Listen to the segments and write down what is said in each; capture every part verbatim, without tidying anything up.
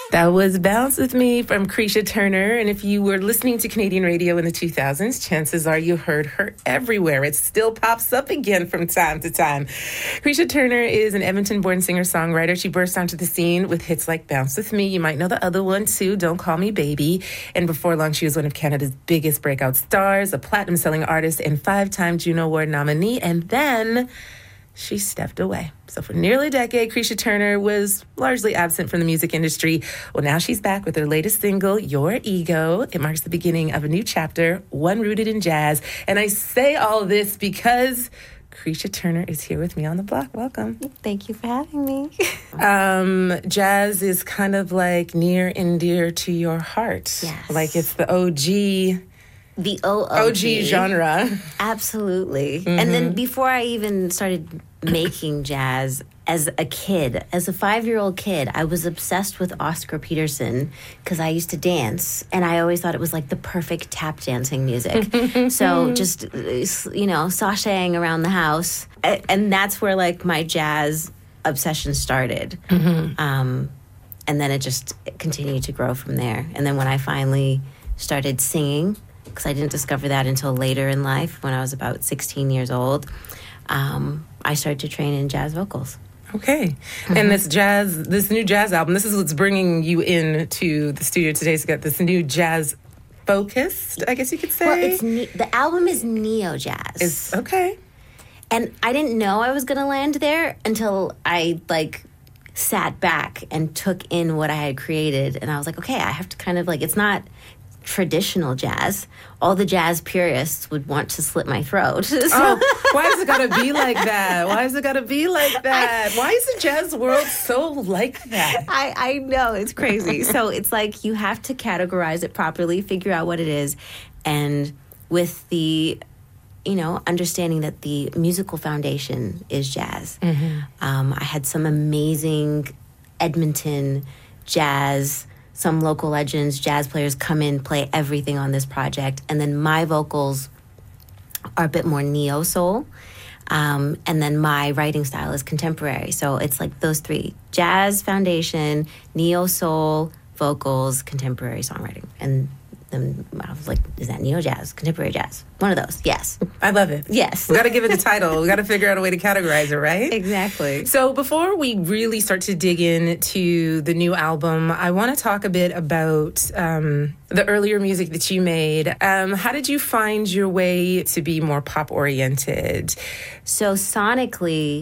That was Bounce With Me from Creisha Turner. And if you were listening to Canadian radio in the two thousands, chances are you heard her everywhere. It still pops up again from time to time. Creisha Turner is an Edmonton-born singer-songwriter. She burst onto the scene with hits like Bounce With Me. You might know the other one, too, Don't Call Me Baby. And before long, she was one of Canada's biggest breakout stars, a platinum-selling artist, and five-time Juno Award nominee. And then she stepped away. So for nearly a decade, Creisha Turner was largely absent from the music industry. Well, now she's back with her latest single, Your Ego. It marks the beginning of a new chapter, one rooted in jazz. And I say all this because Creisha Turner is here with me on the block. Welcome. Thank you for having me. um, jazz is kind of like near and dear to your heart. Yes. Like it's the O G... The O O G. O G genre. Absolutely. Mm-hmm. And then before I even started making jazz, as a kid, as a five-year-old kid, I was obsessed with Oscar Peterson because I used to dance, and I always thought it was like the perfect tap dancing music. So just, you know, sashaying around the house. And that's where, like, my jazz obsession started. Mm-hmm. Um, and then it just continued to grow from there. And then when I finally started singing, because I didn't discover that until later in life, when I was about sixteen years old, um, I started to train in jazz vocals. Okay. Mm-hmm. And this jazz, this new jazz album, this is what's bringing you into the studio today to get this new jazz focused, I guess you could say. Well, it's ne- the album is neo jazz. It's okay. And I didn't know I was going to land there until I, like, sat back and took in what I had created. And I was like, okay, I have to kind of, like, it's not traditional jazz. All the jazz purists would want to slit my throat. So. Oh, why is it gotta be like that? Why is it gotta be like that? Why is the jazz world so like that? I, I know, it's crazy. So it's like you have to categorize it properly, figure out what it is, and with the, you know, understanding that the musical foundation is jazz. Mm-hmm. Um, I had some amazing Edmonton jazz, some local legends, jazz players come in, play everything on this project. And then my vocals are a bit more neo-soul. Um, and then my writing style is contemporary. So it's like those three: jazz foundation, neo-soul, vocals, contemporary songwriting. And then I was like, is that neo-jazz, contemporary jazz? One of those, yes. I love it. Yes. We got to give it a title. We got to figure out a way to categorize it, right? Exactly. So before we really start to dig into the new album, I want to talk a bit about um, the earlier music that you made. Um, how did you find your way to be more pop-oriented? So sonically,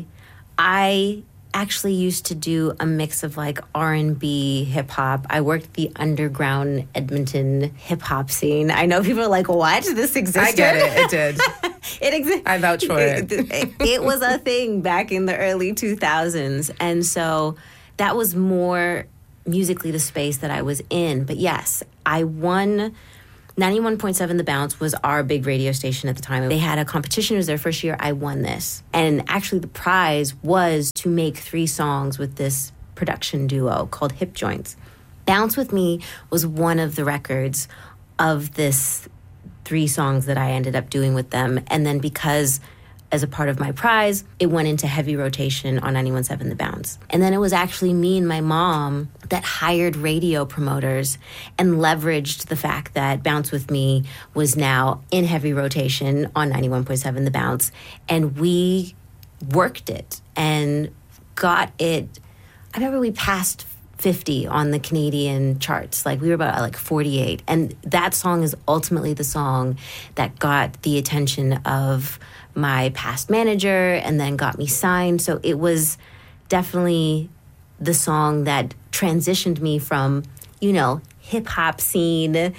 I actually used to do a mix of like R and B, hip hop. I worked the underground Edmonton hip hop scene. I know people are like, what? This existed? I get it. It did. It existed. I vouch for it. It, it. It was a thing back in the early two thousands. And so that was more musically the space that I was in. But yes, I won. ninety-one point seven The Bounce was our big radio station at the time. They had a competition. It was their first year. I won this. And actually the prize was to make three songs with this production duo called Hip Joints. Bounce With Me was one of the records of this three songs that I ended up doing with them. And then because as a part of my prize, it went into heavy rotation on ninety-one point seven The Bounce. And then it was actually me and my mom that hired radio promoters and leveraged the fact that Bounce With Me was now in heavy rotation on ninety-one point seven The Bounce. And we worked it and got it. I remember we passed fifty on the Canadian charts. Like we were about like forty-eight. And that song is ultimately the song that got the attention of my past manager and then got me signed. So it was definitely the song that transitioned me from, you know, hip-hop scene,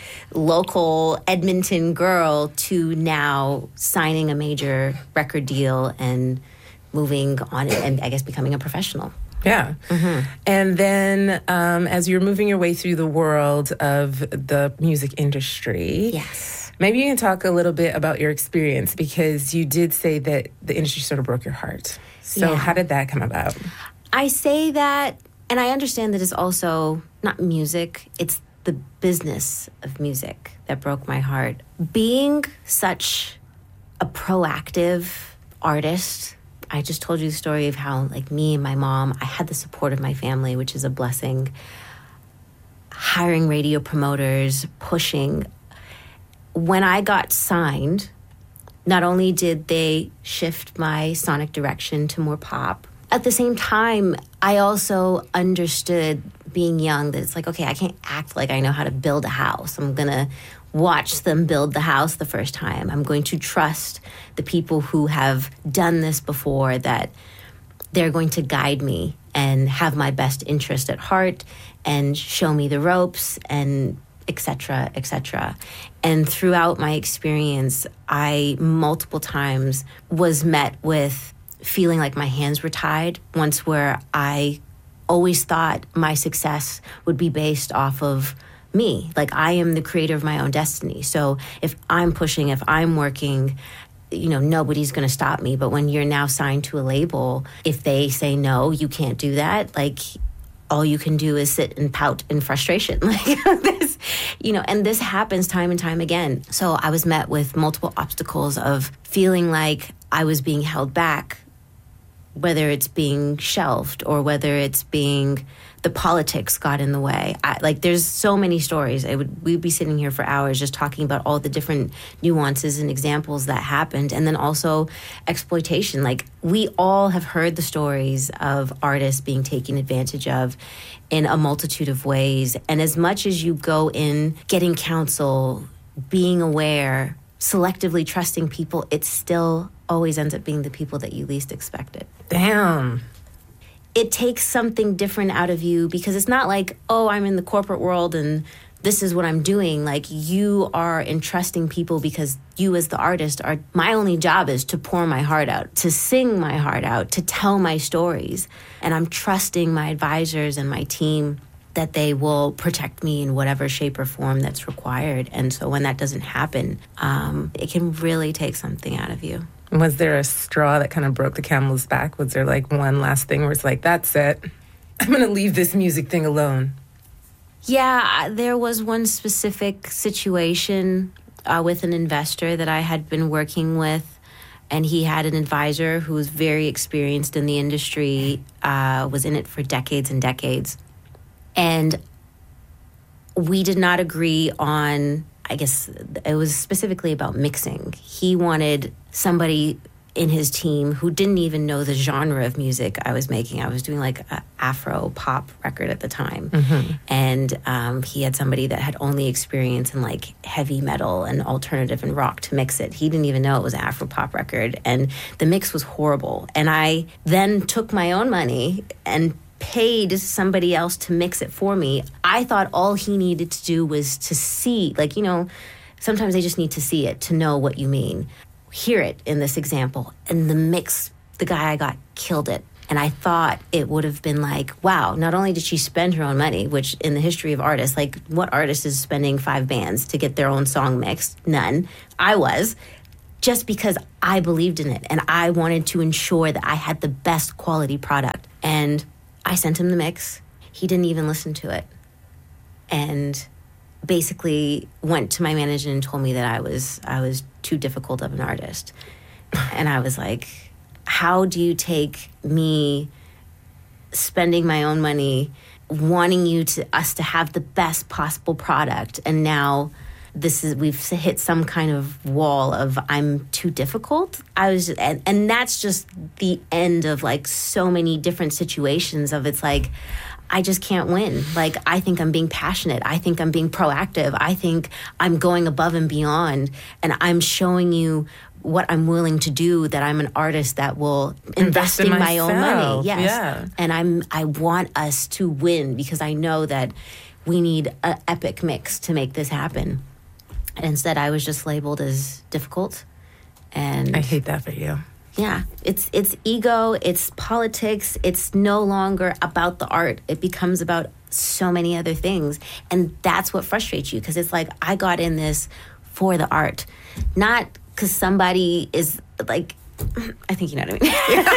local Edmonton girl to now signing a major record deal and moving on and I guess becoming a professional. Yeah. Mm-hmm. And then um, as you're moving your way through the world of the music industry, yes. Maybe you can talk a little bit about your experience because you did say that the industry sort of broke your heart. So yeah. How did that come about? I say that, and I understand that it's also not music, it's the business of music that broke my heart. Being such a proactive artist, I just told you the story of how, like, me and my mom, I had the support of my family, which is a blessing. hiring radio promoters, pushing. When I got signed, not only did they shift my sonic direction to more pop, at the same time, I also understood, being young, that it's like, okay, I can't act like I know how to build a house. I'm going to watch them build the house the first time. I'm going to trust the people who have done this before, that they're going to guide me and have my best interest at heart and show me the ropes and et cetera, et cetera. And throughout my experience, I multiple times was met with feeling like my hands were tied, once where I always thought my success would be based off of me. Like, I am the creator of my own destiny. So if I'm pushing, if I'm working, you know, nobody's going to stop me. But when you're now signed to a label, if they say, no, you can't do that, like, all you can do is sit and pout in frustration. Like this, you know, and this happens time and time again. So I was met with multiple obstacles of feeling like I was being held back, whether it's being shelved or whether it's being, the politics got in the way. I, like, there's so many stories. I would we'd be sitting here for hours just talking about all the different nuances and examples that happened. And then also exploitation. Like, we all have heard the stories of artists being taken advantage of in a multitude of ways. And as much as you go in getting counsel, being aware, selectively trusting people, it still always ends up being the people that you least expected. Damn. It takes something different out of you, because it's not like, oh, I'm in the corporate world and this is what I'm doing. Like, you are entrusting people because you as the artist are, my only job is to pour my heart out, to sing my heart out, to tell my stories. And I'm trusting my advisors and my team that they will protect me in whatever shape or form that's required. And so when that doesn't happen, um, it can really take something out of you. Was there a straw that kind of broke the camel's back? Was there like one last thing where it's like, that's it, I'm going to leave this music thing alone? Yeah, there was one specific situation uh, with an investor that I had been working with, and he had an advisor who was very experienced in the industry, uh, was in it for decades and decades. And we did not agree on, I guess it was specifically about mixing. He wanted somebody in his team who didn't even know the genre of music I was making. I was doing like an Afro pop record at the time. Mm-hmm. And um, he had somebody that had only experience in like heavy metal and alternative and rock to mix it. He didn't even know it was an Afro pop record. And the mix was horrible. And I then took my own money and paid somebody else to mix it for me. I thought all he needed to do was to see, like, you know, sometimes they just need to see it to know what you mean. Hear it in this example. And the mix, the guy I got killed it. And I thought it would have been like, wow, not only did she spend her own money, which in the history of artists, like, what artist is spending five bands to get their own song mixed? None. I was. Just because I believed in it and I wanted to ensure that I had the best quality product. And I sent him the mix. He didn't even listen to it. And basically went to my manager and told me that I was I was too difficult of an artist. And I was like, how do you take me spending my own money, wanting you to us to have the best possible product, and now this is we've hit some kind of wall of I'm too difficult? I was, and, and that's just the end of like so many different situations of it's like, I just can't win. Like, I think I'm being passionate. I think I'm being proactive. I think I'm going above and beyond, and I'm showing you what I'm willing to do, that I'm an artist that will invest, invest in, in my own money. Yes. Yeah. And I'm, I want us to win because I know that we need an epic mix to make this happen. And instead, I was just labeled as difficult. And I hate that for you. Yeah, it's it's ego, it's politics, it's no longer about the art. It becomes about so many other things. And that's what frustrates you, because it's like, I got in this for the art, not because somebody is like, I think you know what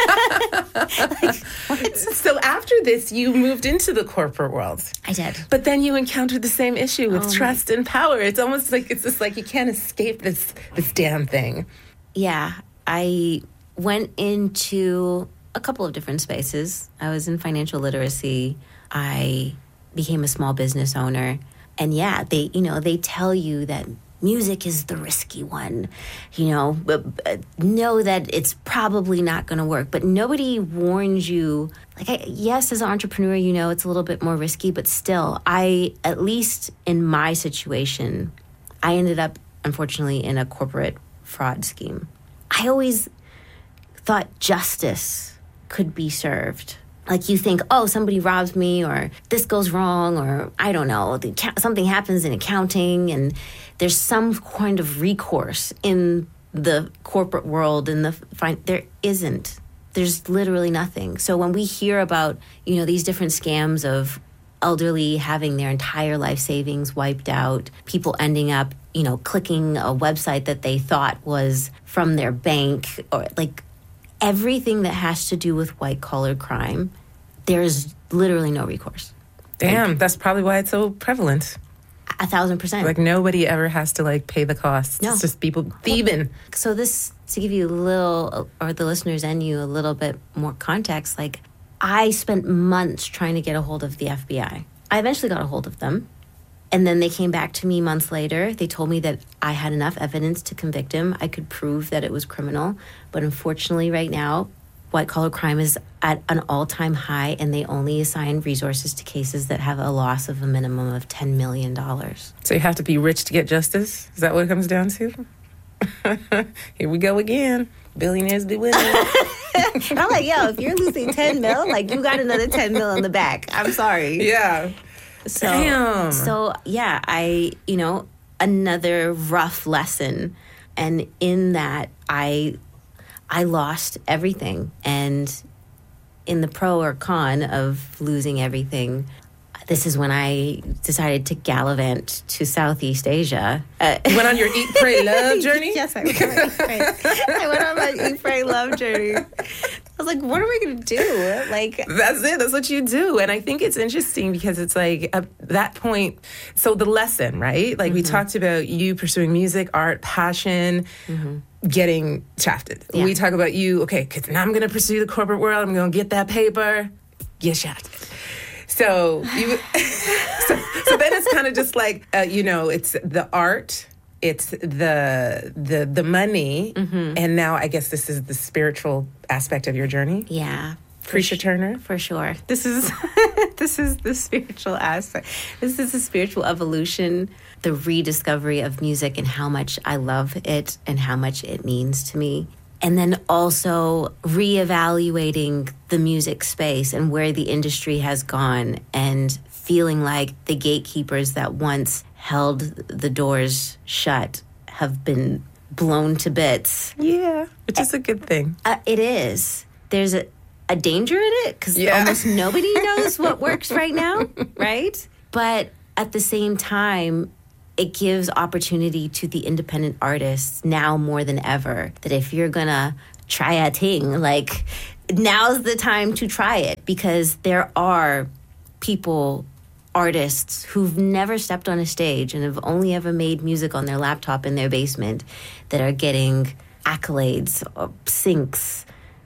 I mean. Like, what? So after this, you moved into the corporate world. I did. But then you encountered the same issue with oh trust and power. It's almost like, it's just like you can't escape this this damn thing. Yeah, I went into a couple of different spaces. I was in financial literacy. I became a small business owner. And yeah, they, you know, they tell you that music is the risky one, you know, but, but know that it's probably not going to work. But nobody warns you. Like, I, yes, as an entrepreneur, you know, it's a little bit more risky, but still, I, at least in my situation, I ended up, unfortunately, in a corporate fraud scheme. I always thought justice could be served. Like, you think, oh, somebody robs me, or this goes wrong, or I don't know, the, something happens in accounting, and there's some kind of recourse in the corporate world. In the fin- there isn't. There's literally nothing. So when we hear about, you know, these different scams of elderly having their entire life savings wiped out, people ending up, you know, clicking a website that they thought was from their bank, or like everything that has to do with white-collar crime, there's literally no recourse. Damn, like, that's probably why it's so prevalent. A thousand percent. Like, nobody ever has to, like, pay the costs. No. It's just people thieving. So this, to give you a little, or the listeners and you a little bit more context, like, I spent months trying to get a hold of the F B I. I eventually got a hold of them. And then they came back to me months later. They told me that I had enough evidence to convict him. I could prove that it was criminal. But unfortunately, right now, white-collar crime is at an all-time high, and they only assign resources to cases that have a loss of a minimum of ten million dollars. So you have to be rich to get justice? Is that what it comes down to? Here we go again. Billionaires be winning. I'm like, yo, if you're losing ten mil, like, you got another ten mil in the back. I'm sorry. Yeah. So, Damn. So, yeah, I, you know, another rough lesson. And in that, I I lost everything. And in the pro or con of losing everything, this is when I decided to gallivant to Southeast Asia. Uh, You went on your Eat, Pray, Love journey? Yes, I went on my Eat, Pray. I went on my Eat, Pray, Love journey. I was like, what are we going to do? Like, That's it. That's what you do. And I think it's interesting because it's like at that point, so the lesson, right? Like, mm-hmm. we talked about you pursuing music, art, passion, mm-hmm. getting shafted. Yeah. We talk about you, okay, because now I'm going to pursue the corporate world. I'm going to get that paper, get shafted. So, you, so, so then it's kind of just like, uh, you know, it's the art, it's the the the money, mm-hmm. and now I guess this is the spiritual aspect of your journey. Yeah. Creisha Turner? For sure. This is this is the spiritual aspect. This is the spiritual evolution, the rediscovery of music and how much I love it and how much it means to me. And then also reevaluating the music space and where the industry has gone, and feeling like the gatekeepers that once held the doors shut have been blown to bits. Yeah, which is a good thing. Uh, it is. There's a, a danger in it because yeah. almost nobody knows what works right now, right? But at the same time, it gives opportunity to the independent artists now more than ever, that if you're gonna try a thing, like, now's the time to try it, because there are people, artists who've never stepped on a stage and have only ever made music on their laptop in their basement that are getting accolades, syncs,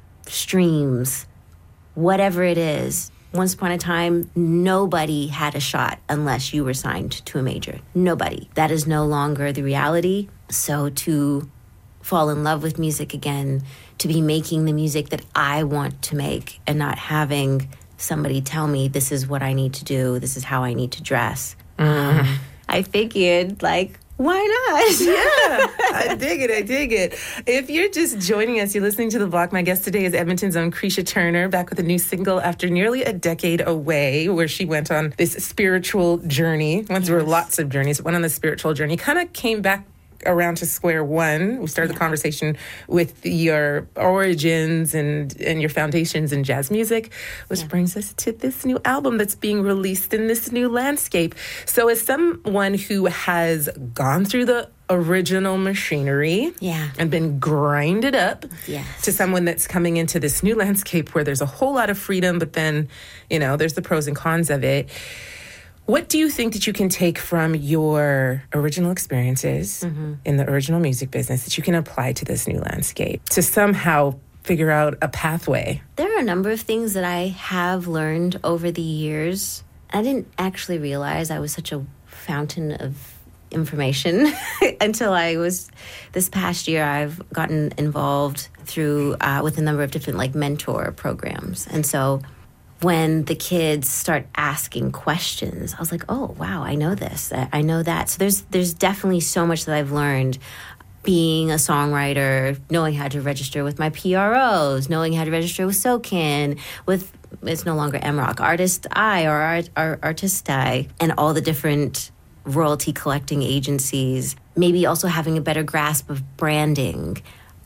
streams, whatever it is. Once upon a time, nobody had a shot unless you were signed to a major. Nobody. That is no longer the reality. So to fall in love with music again, to be making the music that I want to make and not having somebody tell me this is what I need to do, this is how I need to dress. Mm. Um, I figured, like, why not? Yeah, I dig it. I dig it. If you're just joining us, you're listening to The Block. My guest today is Edmonton's own Creisha Turner, back with a new single after nearly a decade away, where she went on this spiritual journey. Once there were lots of journeys, went on this spiritual journey, kind of came back around to square one. We started yeah. the conversation with your origins and, and your foundations in jazz music, which yeah. brings us to this new album that's being released in this new landscape. So as someone who has gone through the original machinery yeah. and been grinded up yes. to someone that's coming into this new landscape where there's a whole lot of freedom, but then, you know, there's the pros and cons of it. What do you think that you can take from your original experiences mm-hmm. in the original music business that you can apply to this new landscape to somehow figure out a pathway? There are a number of things that I have learned over the years I didn't actually realize I was such a fountain of information until I was, this past year, I've gotten involved through, uh, with a number of different like mentor programs. And so when the kids start asking questions, I was like, oh, wow, I know this, I know that. So there's there's definitely so much that I've learned being a songwriter, knowing how to register with my P R Os, knowing how to register with SoCan, with, it's no longer M R O C, Artist I or Art, Art, Artist I, and all the different royalty collecting agencies, maybe also having a better grasp of branding,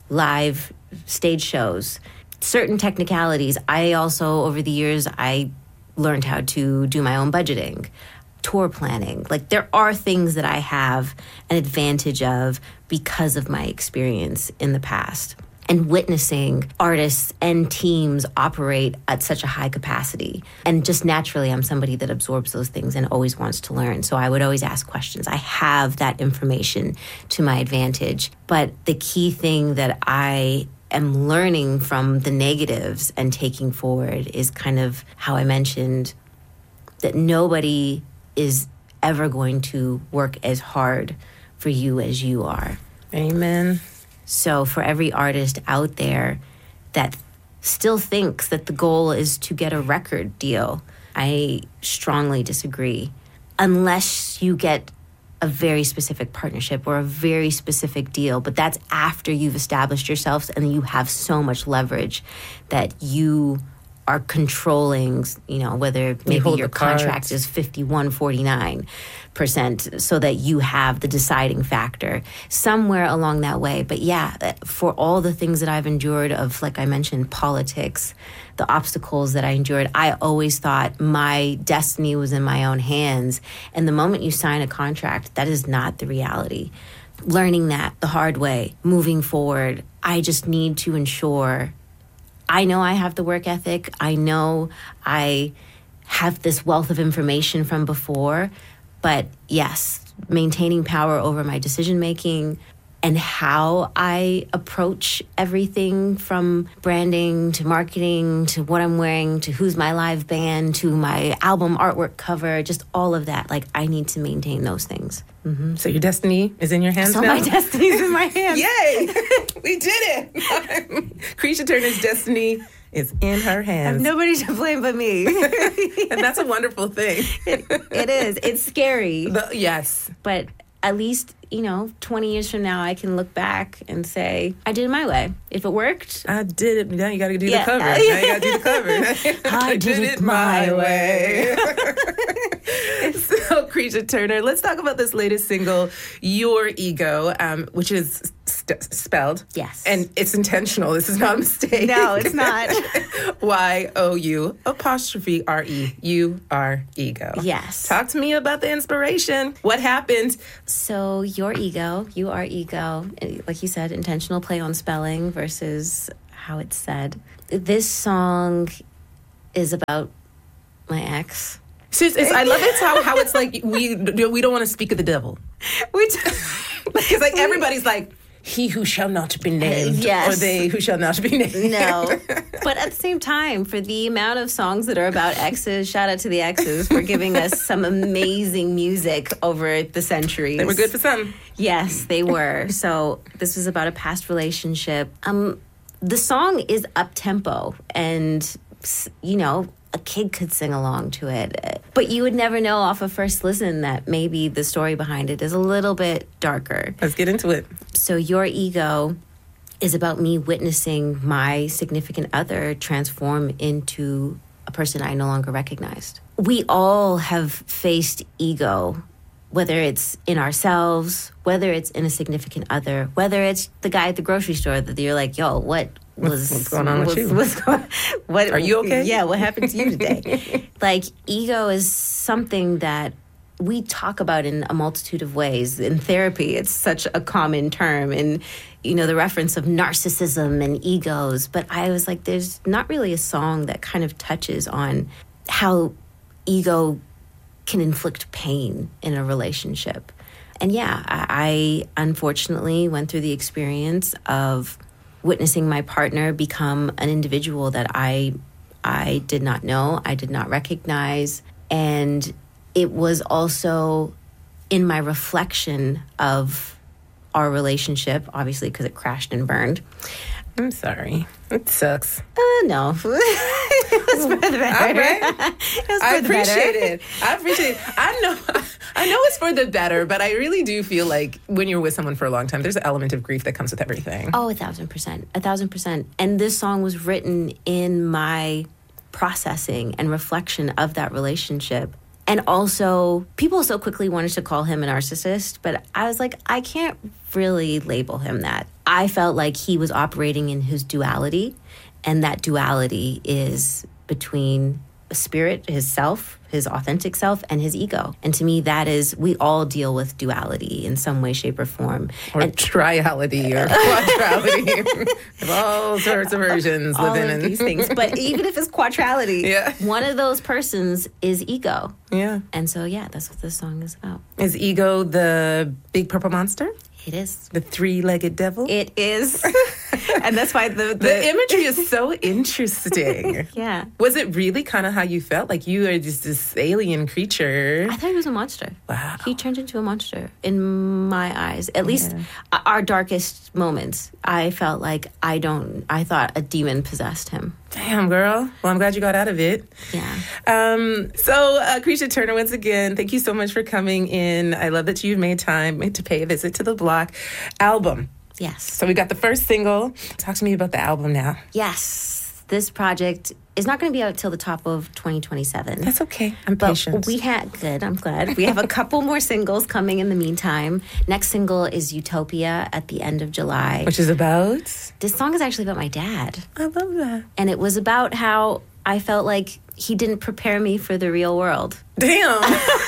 live stage shows, certain technicalities. I also, over the years, I learned how to do my own budgeting, tour planning. Like, there are things that I have an advantage of because of my experience in the past. And witnessing artists and teams operate at such a high capacity. And just naturally, I'm somebody that absorbs those things and always wants to learn. So I would always ask questions. I have that information to my advantage. But the key thing that I am learning from the negatives and taking forward is kind of how I mentioned that nobody is ever going to work as hard for you as you are. Amen. So for every artist out there that still thinks that the goal is to get a record deal, I strongly disagree. Unless you get a very specific partnership or a very specific deal, but that's after you've established yourselves and you have so much leverage that you are controlling, you know, whether maybe your contract is fifty-one forty-nine percent so that you have the deciding factor somewhere along that way. But yeah, for all the things that I've endured of, like I mentioned, politics, the obstacles that I endured, I always thought my destiny was in my own hands. And the moment you sign a contract, that is not the reality. Learning that the hard way, moving forward, I just need to ensure I know I have the work ethic. I know I have this wealth of information from before. But yes, maintaining power over my decision-making and how I approach everything from branding to marketing to what I'm wearing to who's my live band to my album artwork cover, just all of that. Like, I need to maintain those things. Mm-hmm. So your destiny is in your hands so now? So my destiny is in my hands. Yay! We did it! Krisha Turner's destiny is in her hands. I have nobody to blame but me. And that's a wonderful thing. It, it is. It's scary. The, yes. But at least, you know, twenty years from now, I can look back and say, I did it my way. If it worked, I did it. Now you got to do yeah. the cover. Now you got to do the cover. I, I did, did it my way. way. So, Krisha Turner, let's talk about this latest single, Your Ego, um, which is st- spelled. Yes. And it's intentional. This is not a mistake. No, it's not. Y O U apostrophe R E. You are ego. Yes. Talk to me about the inspiration. What happened? So, Your Ego, You Are Ego, like you said, intentional play on spelling versus how it's said. This song is about my ex. So it's, it's, I love it how, how it's like we we don't want to speak of the devil. Which, because like everybody's like, he who shall not be named, yes. or they who shall not be named. No. But at the same time, for the amount of songs that are about exes, shout out to the exes for giving us some amazing music over the centuries. They were good for some. Yes, they were. So this was about a past relationship. Um, the song is up-tempo and, you know, a kid could sing along to it. But you would never know off of first listen that maybe the story behind it is a little bit darker. Let's get into it. So Your Ego is about me witnessing my significant other transform into a person I no longer recognized. We all have faced ego, whether it's in ourselves, whether it's in a significant other, whether it's the guy at the grocery store that you're like, yo, what was what's going on with you? What's going, what, Are you okay? Yeah, what happened to you today? Like, ego is something that we talk about in a multitude of ways. In therapy, it's such a common term. And, you know, the reference of narcissism and egos. But I was like, there's not really a song that kind of touches on how ego can inflict pain in a relationship. And yeah, I, I unfortunately went through the experience of witnessing my partner become an individual that I I did not know, I did not recognize. And it was also in my reflection of our relationship, obviously, because it crashed and burned. I'm sorry. It sucks. Uh, no. It was for the better. All right. It was for I the appreciate better. it. I appreciate it. I know I know it's for the better, but I really do feel like when you're with someone for a long time, there's an element of grief that comes with everything. Oh, a thousand percent. A thousand percent. And this song was written in my processing and reflection of that relationship. And also, people so quickly wanted to call him a narcissist, but I was like, I can't really label him that. I felt like he was operating in his duality, and that duality is between spirit, his self, his authentic self, and his ego. And to me, that is, we all deal with duality in some way, shape, or form. Or and triality or quadrality. There's all sorts of versions all living of in these things. But even if it's quadrality, Yeah. one of those persons is ego. Yeah. And so, yeah, that's what this song is about. Is ego the big purple monster? It is. The three-legged devil? It is. And that's why the... The, The imagery is so interesting. Yeah. Was it really kind of how you felt? Like you are just this alien creature? I thought he was a monster. Wow. He turned into a monster in my eyes. At least uh, our darkest moments, I felt like I don't... I thought a demon possessed him. Damn, girl. Well, I'm glad you got out of it. Yeah. Um, so, uh, Cretia Turner, once again, thank you so much for coming in. I love that you've made time to pay a visit to the block. Album. Yes. So we got the first single. Talk to me about the album now. Yes. This project is not going to be out till the top of twenty twenty-seven. That's okay. I'm But patient. we had good. I'm glad we have a couple more singles coming in the meantime. Next single is Utopia at the end of July. Which is about? This song is actually about my dad, I love that. and it was about how I felt like he didn't prepare me for the real world. Damn.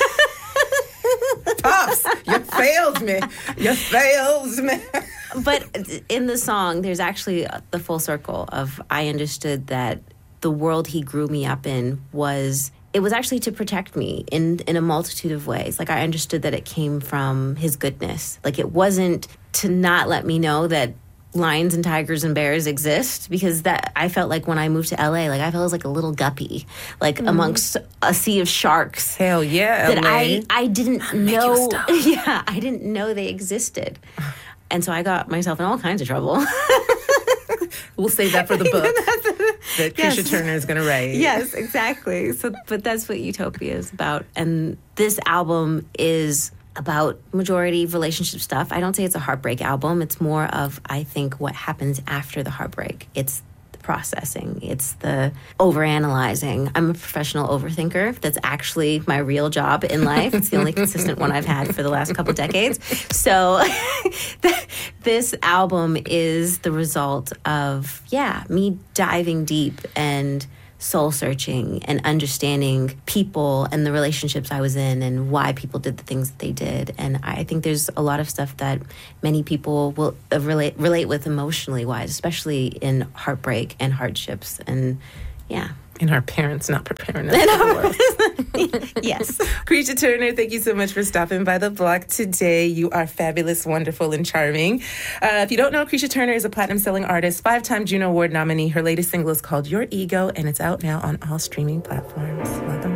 Pops, you failed me. You failed me. But in the song, there's actually the full circle of I understood that the world he grew me up in was, it was actually to protect me in, in a multitude of ways. Like, I understood that it came from his goodness. Like, it wasn't to not let me know that lions and tigers and bears exist, because that I felt like when I moved to L A, like I felt like a little guppy, like mm. amongst a sea of sharks. Hell yeah, that L A. I I didn't I'll make you a know. star. Yeah, I didn't know they existed, and so I got myself in all kinds of trouble. We'll save that for the book that Cretia Yes. Turner is going to write. Yes, exactly. So, but that's what Utopia is about, and this album is about majority relationship stuff. I don't say it's a heartbreak album. It's more of, I think, what happens after the heartbreak. It's the processing. It's the overanalyzing. I'm a professional overthinker. That's actually my real job in life. It's the only consistent one I've had for the last couple decades. So this album is the result of, yeah, me diving deep and soul-searching and understanding people and the relationships I was in and why people did the things that they did. And I think there's a lot of stuff that many people will uh, relate relate with emotionally wise, especially in heartbreak and hardships. And yeah. And our parents not preparing us for the world. Yes. Cretia Turner, thank you so much for stopping by the block today. You are fabulous, wonderful, and charming. Uh, if you don't know, Cretia Turner is a platinum-selling artist, five-time Juno Award nominee. Her latest single is called Your Ego, and it's out now on all streaming platforms. Welcome.